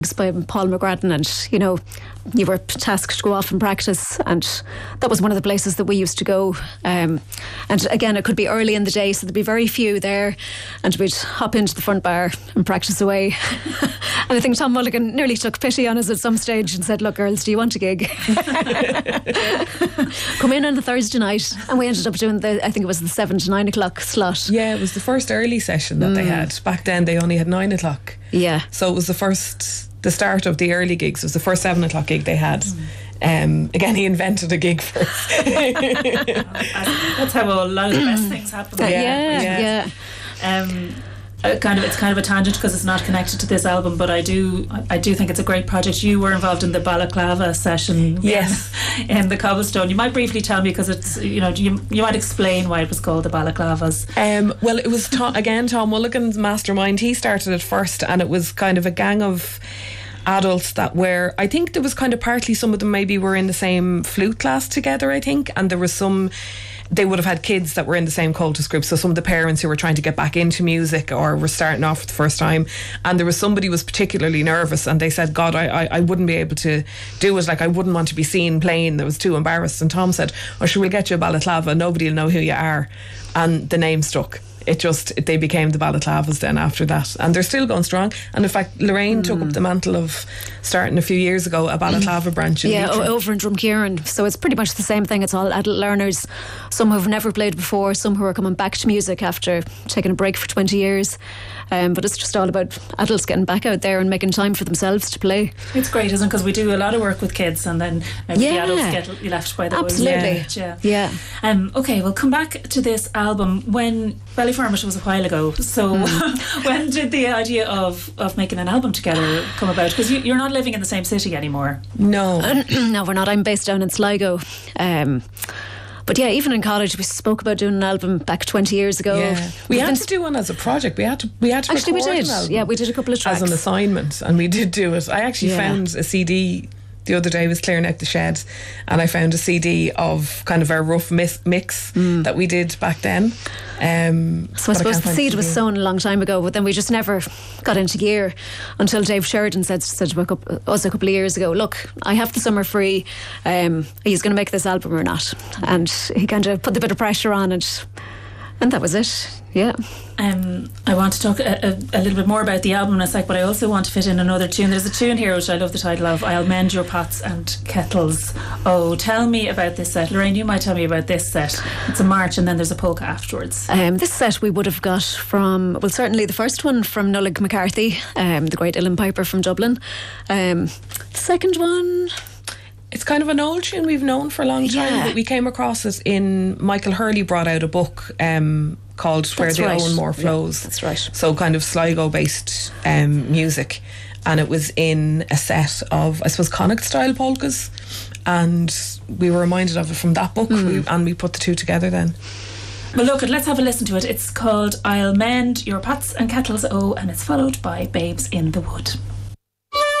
by Paul McGrattan, and you were tasked to go off and practice, and that was one of the places that we used to go, and again it could be early in the day, so there'd be very few there, and we'd hop into the front bar and practice away. And I think Tom Mulligan nearly took pity on us at some stage and said, look girls, do you want a gig? Come in on the Thursday night, and we ended up doing I think it was the 7 to 9 o'clock slot. Yeah, it was the first early session that they had. Back then they only had 9 o'clock. Yeah. So it was the start of the early gigs. It was the first 7 o'clock gig they had. Again, he invented a gig first. That's how a lot of the best things happen. Yeah. It's kind of a tangent because it's not connected to this album, but I do think it's a great project. You were involved in the Balaclava session, yes, in the Cobblestone. You might briefly tell me, because it's you might explain why it was called the Balaclavas. Well, it was Tom Mulligan's mastermind. He started it first, and it was kind of a gang of adults that were, I think there was kind of partly some of them maybe were in the same flute class together, I think, and there was some. They would have had kids that were in the same cultist group, so some of the parents who were trying to get back into music or were starting off for the first time, and there was somebody who was particularly nervous, and they said, God, I wouldn't be able to do it, like I wouldn't want to be seen playing, I was too embarrassed. And Tom said, oh sure, we'll get you a balaclava, nobody will know who you are, and the name stuck. They became the Balaclavas then after that, and they're still going strong. And in fact, Lorraine took up the mantle of starting a few years ago a Balaclava branch in Leitrim. Over in Drumkieran. So it's pretty much the same thing. It's all adult learners, some who've never played before, some who are coming back to music after taking a break for 20 years. But it's just all about adults getting back out there and making time for themselves to play. It's great, isn't it? Because we do a lot of work with kids, and then maybe the adults get left by the absolutely. Yeah. Okay, we'll come back to this album. When Ballyfermot was a while ago, so when did the idea of making an album together come about? Because you're not living in the same city anymore. No, no, we're not. I'm based down in Sligo. But yeah, even in college we spoke about doing an album back 20 years ago. Yeah. We had to do one as a project. We had to actually record we did. An album. Yeah, we did a couple of tracks as an assignment, and we did do it. I actually found a CD the other day. I was clearing out the shed, and I found a CD of kind of our rough mix that we did back then. So I suppose the seed was sown a long time ago, but then we just never got into gear until Dave Sheridan said to us a couple of years ago, look, I have the summer free, are you going to make this album or not? And he kind of put a bit of pressure on it, and that was it. Yeah. I want to talk a little bit more about the album in a sec, but I also want to fit in another tune. There's a tune here which I love the title of, I'll Mend Your Pots and Kettles. Oh, tell me about this set. Lorraine, you might tell me about this set. It's a march and then there's a polka afterwards. This set we would have got from, well, certainly the first one from Nullig McCarthy, the great uilleann piper from Dublin. The second one, it's kind of an old tune we've known for a long time, but we came across it in, Michael Hurley brought out a book called Where the Owenmore Flows. Yeah, that's right. So kind of Sligo based music, and it was in a set of, I suppose, Connacht style polkas, and we were reminded of it from that book, and we put the two together then. Well, look, let's have a listen to it. It's called I'll Mend Your Pots and Kettles, oh, and it's followed by Babes in the Wood.